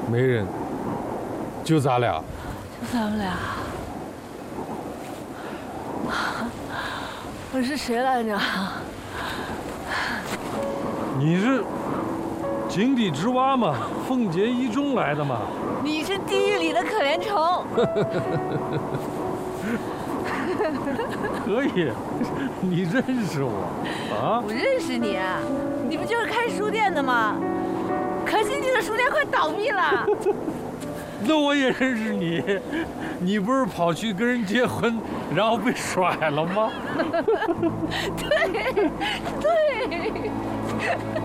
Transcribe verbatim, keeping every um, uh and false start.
没人，就咱俩。 就咱们俩。我是谁来着？ 你是井底之蛙吗？凤结一中来的吗？ 你是地狱里的可怜虫。 可以，你认识我啊？ 我认识你，你不就是开书店的吗？可惜你的书店快倒闭了。 那我也认识你，你不是跑去跟人结婚，然后被甩了吗？ 对，对。